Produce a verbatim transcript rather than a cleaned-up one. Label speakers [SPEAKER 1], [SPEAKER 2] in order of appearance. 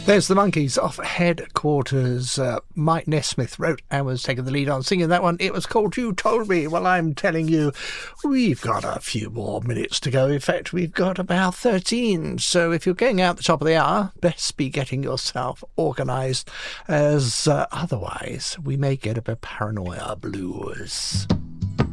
[SPEAKER 1] There's the Monkeys off Headquarters. Uh, Mike Nesmith wrote and was taking the lead on singing that one. It was called You Told Me. Well, I'm telling you, we've got a few more minutes to go. In fact, we've got about thirteen. So if you're going out the top of the hour, best be getting yourself organised, as uh, otherwise we may get a bit paranoia blues.